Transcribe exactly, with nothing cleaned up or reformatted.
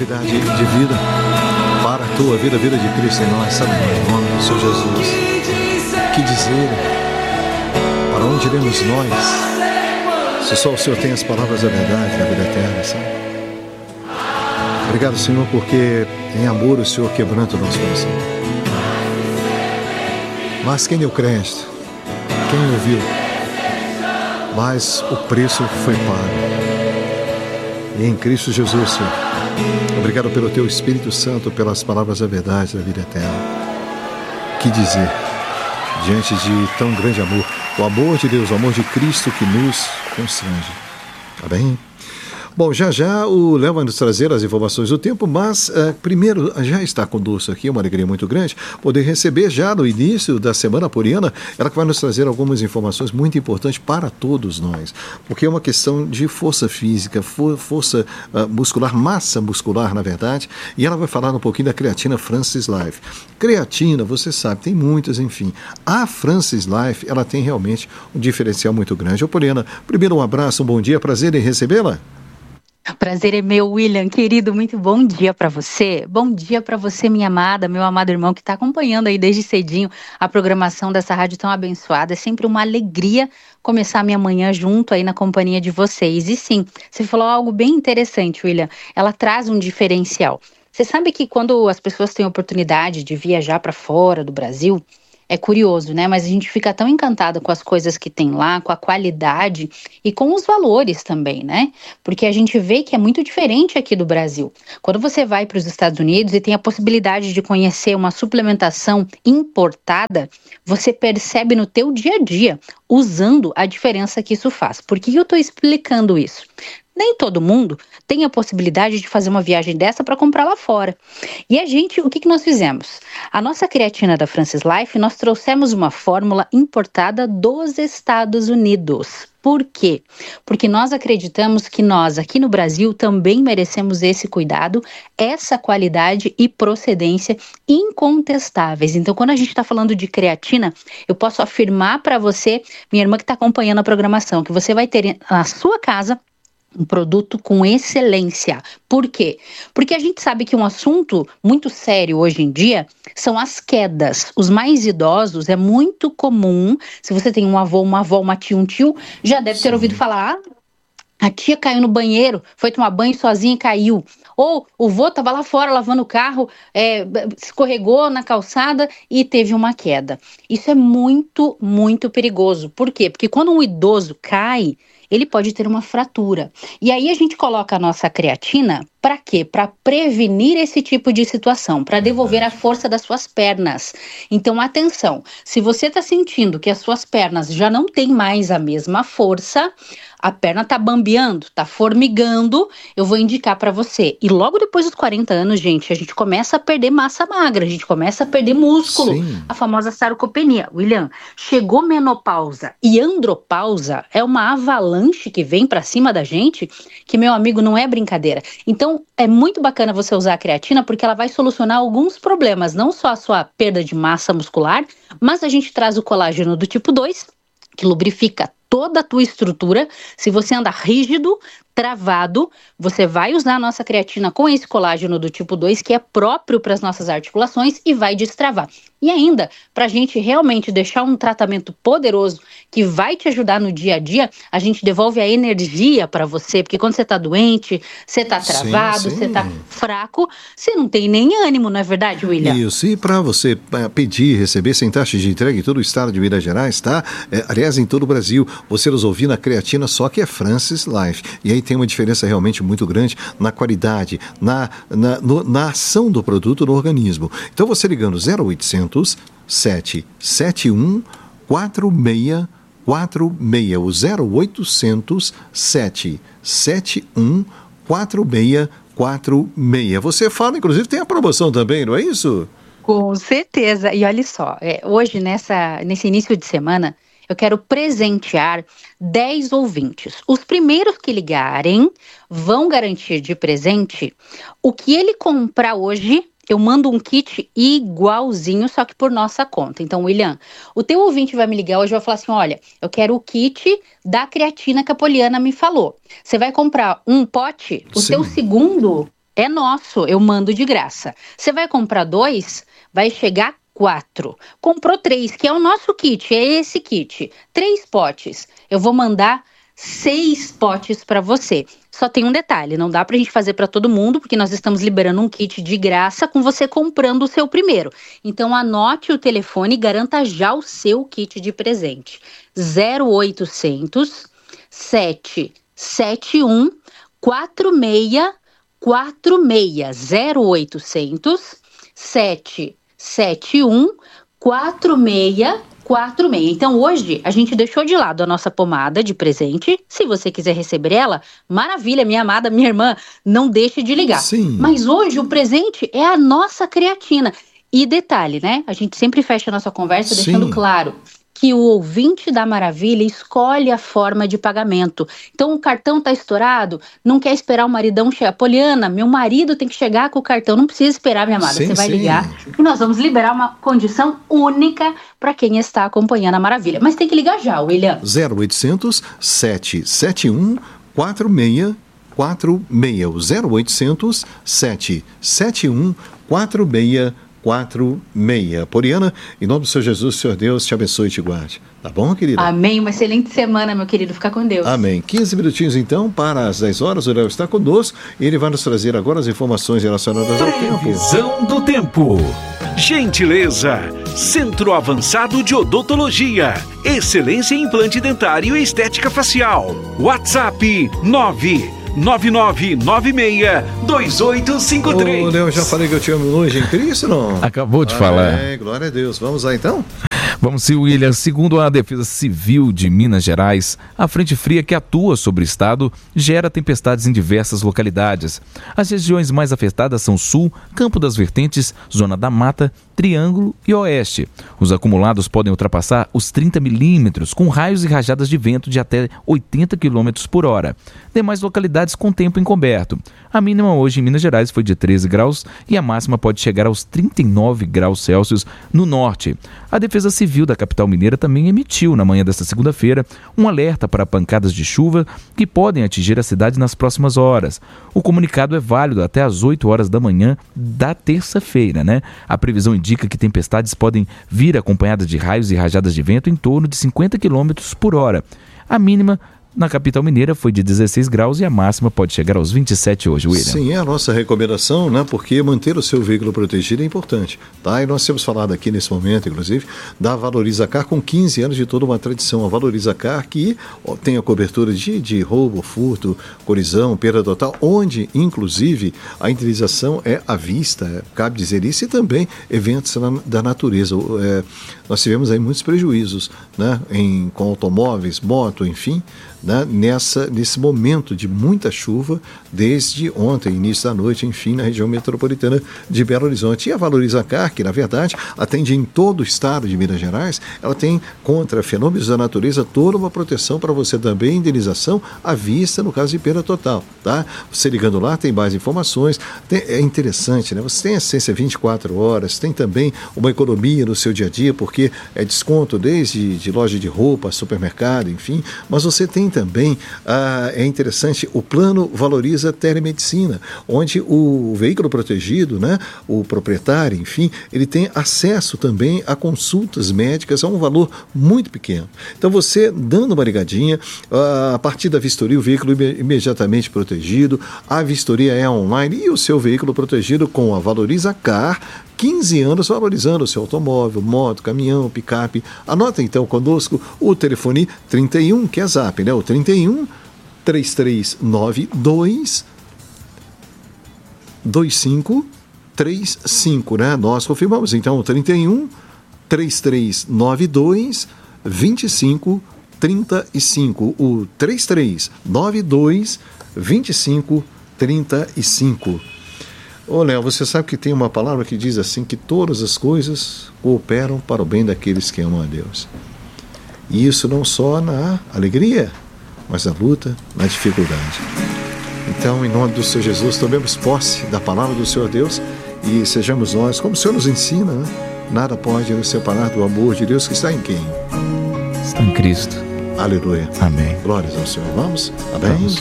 novidade de vida para a tua vida, a vida de Cristo em nós, sabe? Em nome do Senhor Jesus. Que dizer? Para onde iremos nós? Se só o Senhor tem as palavras da verdade na vida eterna, sabe? Obrigado, Senhor, porque em amor o Senhor quebranta o nosso coração. Mas quem deu crédito? Quem ouviu? Mas o preço foi pago. E em Cristo Jesus, Senhor. Obrigado pelo Teu Espírito Santo, pelas palavras da verdade da vida eterna. Que dizer diante de tão grande amor? O amor de Deus, o amor de Cristo que nos constrange. Tá bem? Bom, já já o Léo vai nos trazer as informações do tempo, mas uh, primeiro já está conosco aqui, uma alegria muito grande, poder receber já no início da semana a Poliana, ela que vai nos trazer algumas informações muito importantes para todos nós, porque é uma questão de força física, for, força uh, muscular, massa muscular, na verdade, e ela vai falar um pouquinho da creatina Francis Life. Creatina, você sabe, tem muitas, enfim. A Francis Life, ela tem realmente um diferencial muito grande. Ô, Poliana, primeiro um abraço, um bom dia, prazer em recebê-la. Prazer é meu, William, querido, muito bom dia para você, bom dia para você, minha amada, meu amado irmão que está acompanhando aí desde cedinho a programação dessa rádio tão abençoada. É sempre uma alegria começar a minha manhã junto aí na companhia de vocês. E sim, você falou algo bem interessante, William, ela traz um diferencial. Você sabe que quando as pessoas têm oportunidade de viajar para fora do Brasil, é curioso, né? Mas a gente fica tão encantado com as coisas que tem lá, com a qualidade e com os valores também, né? Porque a gente vê que é muito diferente aqui do Brasil. Quando você vai para os Estados Unidos e tem a possibilidade de conhecer uma suplementação importada, você percebe no teu dia a dia, usando a diferença que isso faz. Por que eu estou explicando isso? Nem todo mundo tem a possibilidade de fazer uma viagem dessa para comprar lá fora. E a gente, o que, que nós fizemos? A nossa creatina da Francis Life, nós trouxemos uma fórmula importada dos Estados Unidos. Por quê? Porque nós acreditamos que nós, aqui no Brasil, também merecemos esse cuidado, essa qualidade e procedência incontestáveis. Então, quando a gente está falando de creatina, eu posso afirmar para você, minha irmã que está acompanhando a programação, que você vai ter na sua casa um produto com excelência. Por quê? Porque a gente sabe que um assunto muito sério hoje em dia são as quedas. Os mais idosos, é muito comum, se você tem um avô, uma avó, uma tia, um tio, já deve ter Sim. ouvido falar, ah, a tia caiu no banheiro, foi tomar banho sozinha e caiu. Ou o vô estava lá fora lavando o carro, é, escorregou na calçada e teve uma queda. Isso é muito, muito perigoso. Por quê? Porque quando um idoso cai, ele pode ter uma fratura. E aí a gente coloca a nossa creatina para quê? Para prevenir esse tipo de situação, para devolver a força das suas pernas. Então, atenção, se você está sentindo que as suas pernas já não têm mais a mesma força, a perna tá bambeando, tá formigando, eu vou indicar para você. E logo depois dos quarenta anos, gente, a gente começa a perder massa magra, a gente começa a perder músculo, Sim. a famosa sarcopenia. William, chegou menopausa e andropausa, é uma avalanche que vem para cima da gente, que, meu amigo, não é brincadeira. Então, é muito bacana você usar a creatina, porque ela vai solucionar alguns problemas, não só a sua perda de massa muscular, mas a gente traz o colágeno do tipo dois, que lubrifica toda a tua estrutura. Se você anda rígido, travado, você vai usar a nossa creatina com esse colágeno do tipo dois, que é próprio para as nossas articulações e vai destravar. E ainda, para a gente realmente deixar um tratamento poderoso que vai te ajudar no dia a dia, a gente devolve a energia para você, porque quando você está doente, você está travado, sim, sim. você está fraco, você não tem nem ânimo, não é verdade, William? Isso, e para você pedir, receber sem taxa de entrega em todo o estado de Minas Gerais, tá? É, aliás, em todo o Brasil, você nos ouvir na creatina, só que é Francis Life. E aí tem uma diferença realmente muito grande na qualidade, na, na, no, na ação do produto no organismo. Então você ligando zero oitocentos, sete sete um, quatro seis quatro seis, o zero oitocentos, sete sete um, quatro seis quatro seis. Você fala, inclusive, tem a promoção também, não é isso? Com certeza. E olha só, é, hoje, nessa, nesse início de semana, eu quero presentear dez ouvintes. Os primeiros que ligarem vão garantir de presente o que ele comprar hoje. Eu mando um kit igualzinho, só que por nossa conta. Então, William, o teu ouvinte vai me ligar hoje e vai falar assim, olha, eu quero o kit da creatina que a Poliana me falou. Você vai comprar um pote, o Sim. teu segundo é nosso, eu mando de graça. Você vai comprar dois, vai chegar quatro. Comprou três, que é o nosso kit, é esse kit. Três potes. Eu vou mandar seis potes para você. Só tem um detalhe, não dá pra gente fazer para todo mundo, porque nós estamos liberando um kit de graça com você comprando o seu primeiro. Então anote o telefone e garanta já o seu kit de presente. zero oitocentos, sete sete um, quatro seis quatro seis. zero oitocentos, sete sete um, quatro seis quatro seis. Então hoje a gente deixou de lado a nossa pomada de presente. Se você quiser receber ela, maravilha, minha amada, minha irmã, não deixe de ligar. Sim. Mas hoje o presente é a nossa creatina. E detalhe, né? A gente sempre fecha a nossa conversa deixando Sim. claro que o ouvinte da Maravilha escolhe a forma de pagamento. Então o cartão tá estourado, não quer esperar o maridão chegar. Poliana, meu marido tem que chegar com o cartão, não precisa esperar, minha amada. Sim, Você vai sim. ligar e nós vamos liberar uma condição única para quem está acompanhando a Maravilha. Mas tem que ligar já, William. zero oitocentos, sete sete um, quatro seis quatro seis. O zero oitocentos, sete sete um, quatro seis quatro seis. Poliana, em nome do Senhor Jesus, Senhor Deus, te abençoe e te guarde. Tá bom, querida? Amém. Uma excelente semana, meu querido. Fica com Deus. Amém. quinze minutinhos, então, para as dez horas. O Léo está conosco e ele vai nos trazer agora as informações relacionadas ao tempo. Previsão do tempo. Gentileza. Centro Avançado de Odontologia. Excelência em implante dentário e estética facial. WhatsApp nove nove nove nove seis dois oito cinco três. Ô, Léo, já falei que eu te amo hoje em Cristo, não? Acabou de Amém. falar. Glória a Deus. Vamos lá, então? Vamos sim, William. Segundo a Defesa Civil de Minas Gerais, a frente fria que atua sobre o estado gera tempestades em diversas localidades. As regiões mais afetadas são Sul, Campo das Vertentes, Zona da Mata, Triângulo e Oeste. Os acumulados podem ultrapassar os trinta milímetros, com raios e rajadas de vento de até oitenta quilômetros por hora. Demais localidades com tempo encoberto. A mínima hoje em Minas Gerais foi de treze graus e a máxima pode chegar aos trinta e nove graus Celsius no norte. A Defesa Civil da capital mineira também emitiu, na manhã desta segunda-feira, um alerta para pancadas de chuva que podem atingir a cidade nas próximas horas. O comunicado é válido até às oito horas da manhã da terça-feira, né? A previsão indica que tempestades podem vir acompanhadas de raios e rajadas de vento em torno de cinquenta quilômetros por hora. A mínima na capital mineira foi de dezesseis graus e a máxima pode chegar aos vinte e sete hoje, William. Sim, é a nossa recomendação, né? Porque manter o seu veículo protegido é importante, tá? E nós temos falado aqui nesse momento, inclusive, da Valoriza Car, com quinze anos de toda uma tradição. A Valoriza Car que ó, tem a cobertura de, de roubo, furto, colisão, perda total, onde, inclusive, a indenização é à vista, é, cabe dizer isso, e também eventos na, da natureza. É, nós tivemos aí muitos prejuízos, né? Em, com automóveis, moto, enfim, né, nessa, nesse momento de muita chuva, desde ontem, início da noite, enfim, na região metropolitana de Belo Horizonte. E a Valoriza Car, que na verdade atende em todo o estado de Minas Gerais, ela tem contra fenômenos da natureza toda uma proteção para você também, indenização à vista no caso de perda total, tá? Você ligando lá tem mais informações, tem, é interessante, né? Você tem assistência vinte e quatro horas, tem também uma economia no seu dia a dia, porque é desconto desde de loja de roupa, supermercado, enfim, mas você tem também, ah, é interessante, o plano Valoriza Telemedicina, onde o veículo protegido, né, o proprietário, enfim, ele tem acesso também a consultas médicas a um valor muito pequeno. Então você, dando uma ligadinha, ah, a partir da vistoria, o veículo imediatamente protegido, a vistoria é online e o seu veículo protegido com a Valoriza Car, quinze anos valorizando o seu automóvel, moto, caminhão, picape. Anota então conosco o telefone trinta e um, que é zap, né? O trinta e um, três três nove dois, dois cinco três cinco, né? Nós confirmamos então o trinta e um, três três nove dois, dois cinco três cinco. O três três nove dois, dois cinco três cinco. Ô, Léo, você sabe que tem uma palavra que diz assim, que todas as coisas cooperam para o bem daqueles que amam a Deus. E isso não só na alegria, mas na luta, na dificuldade. Então, em nome do Senhor Jesus, tomemos posse da palavra do Senhor Deus e sejamos nós, como o Senhor nos ensina, né? Nada pode nos separar do amor de Deus que está em quem? Está em Cristo. Aleluia. Amém. Glórias ao Senhor. Vamos? Amém? Vamos.